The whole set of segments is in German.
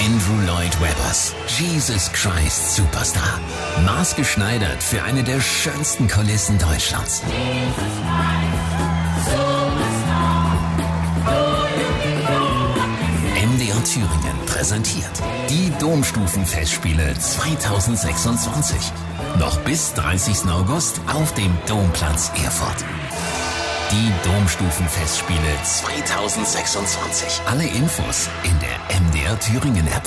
Andrew Lloyd Webbers Jesus Christ Superstar. Maßgeschneidert für eine der schönsten Kulissen Deutschlands. MDR Thüringen präsentiert die Domstufenfestspiele 2026. Noch bis 30. August auf dem Domplatz Erfurt. Die Domstufenfestspiele 2026. Alle Infos in der MDR Thüringen App.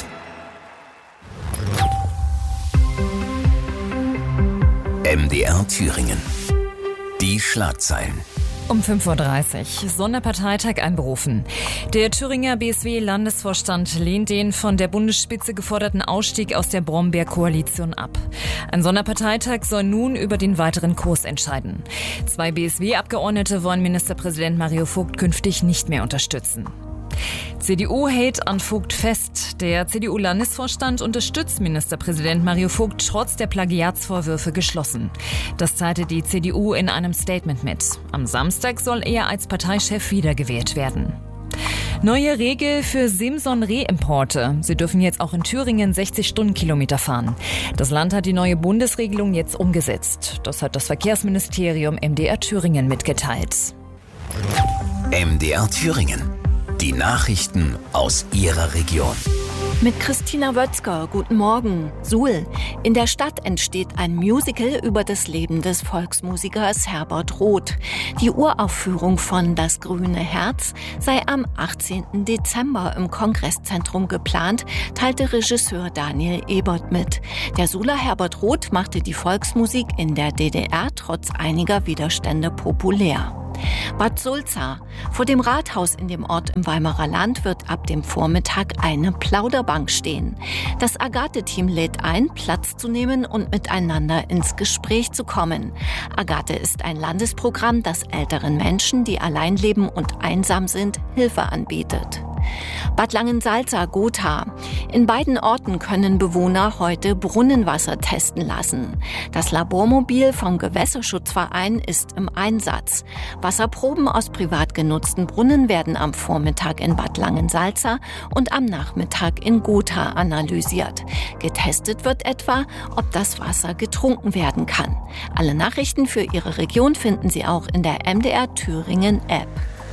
MDR Thüringen. Die Schlagzeilen. Um 5.30 Uhr, Sonderparteitag einberufen. Der Thüringer BSW-Landesvorstand lehnt den von der Bundesspitze geforderten Ausstieg aus der Brombeer-Koalition ab. Ein Sonderparteitag soll nun über den weiteren Kurs entscheiden. 2 BSW-Abgeordnete wollen Ministerpräsident Mario Vogt künftig nicht mehr unterstützen. CDU hält an Vogt fest. Der CDU-Landesvorstand unterstützt Ministerpräsident Mario Vogt trotz der Plagiatsvorwürfe geschlossen. Das teilte die CDU in einem Statement mit. Am Samstag soll er als Parteichef wiedergewählt werden. Neue Regel für Simson-Rehimporte. Sie dürfen jetzt auch in Thüringen 60 Stundenkilometer fahren. Das Land hat die neue Bundesregelung jetzt umgesetzt. Das hat das Verkehrsministerium MDR Thüringen mitgeteilt. MDR Thüringen. Die Nachrichten aus Ihrer Region. Mit Christina Wötzger, guten Morgen. Suhl. In der Stadt entsteht ein Musical über das Leben des Volksmusikers Herbert Roth. Die Uraufführung von Das grüne Herz sei am 18. Dezember im Kongresszentrum geplant, teilte Regisseur Daniel Ebert mit. Der Suhler Herbert Roth machte die Volksmusik in der DDR trotz einiger Widerstände populär. Bad Sulza. Vor dem Rathaus in dem Ort im Weimarer Land wird ab dem Vormittag eine Plauderbank stehen. Das Agathe-Team lädt ein, Platz zu nehmen und miteinander ins Gespräch zu kommen. Agathe ist ein Landesprogramm, das älteren Menschen, die allein leben und einsam sind, Hilfe anbietet. Bad Langensalza-Gotha. In beiden Orten können Bewohner heute Brunnenwasser testen lassen. Das Labormobil vom Gewässerschutzverein ist im Einsatz. Wasserproben aus privat genutzten Brunnen werden am Vormittag in Bad Langensalza und am Nachmittag in Gotha analysiert. Getestet wird etwa, ob das Wasser getrunken werden kann. Alle Nachrichten für Ihre Region finden Sie auch in der MDR Thüringen App.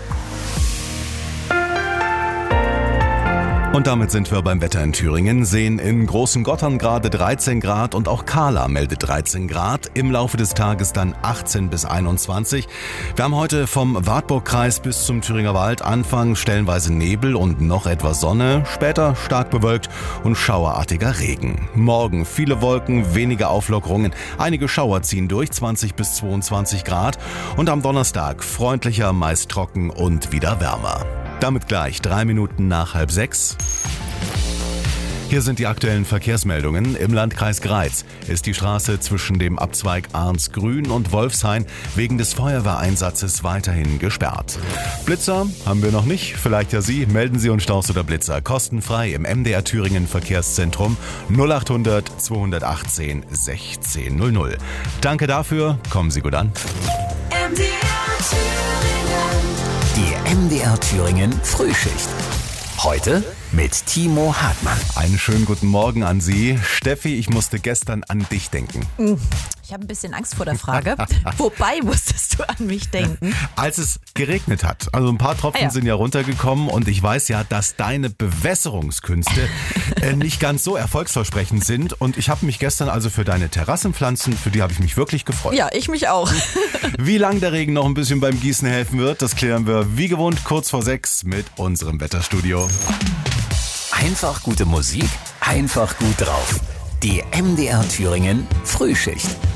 Und damit sind wir beim Wetter in Thüringen, sehen in Großen Gottern gerade 13 Grad und auch Kahla meldet 13 Grad, im Laufe des Tages dann 18 bis 21. Wir haben heute vom Wartburgkreis bis zum Thüringer Wald Anfang stellenweise Nebel und noch etwas Sonne, später stark bewölkt und schauerartiger Regen. Morgen viele Wolken, wenige Auflockerungen, einige Schauer ziehen durch, 20 bis 22 Grad und am Donnerstag freundlicher, meist trocken und wieder wärmer. Damit gleich 3 Minuten nach 5:30. Hier sind die aktuellen Verkehrsmeldungen. Im Landkreis Greiz ist die Straße zwischen dem Abzweig Arnsgrün und Wolfshain wegen des Feuerwehreinsatzes weiterhin gesperrt. Blitzer haben wir noch nicht, vielleicht ja Sie. Melden Sie uns Staus oder Blitzer kostenfrei im MDR Thüringen Verkehrszentrum 0800 218 1600. Danke dafür, kommen Sie gut an. Die MDR Thüringen Frühschicht. Heute mit Timo Hartmann. Einen schönen guten Morgen an Sie. Steffi, ich musste gestern an dich denken. Ich habe ein bisschen Angst vor der Frage. Wobei musstest du an mich denken? Als es geregnet hat. Also ein paar Tropfen sind ja runtergekommen und ich weiß ja, dass deine Bewässerungskünste nicht ganz so erfolgsversprechend sind. Und ich habe mich gestern also für deine Terrassenpflanzen, für die habe ich mich wirklich gefreut. Ja, ich mich auch. Wie lange der Regen noch ein bisschen beim Gießen helfen wird, das klären wir wie gewohnt kurz vor 6 mit unserem Wetterstudio. Einfach gute Musik, einfach gut drauf. Die MDR Thüringen Frühschicht.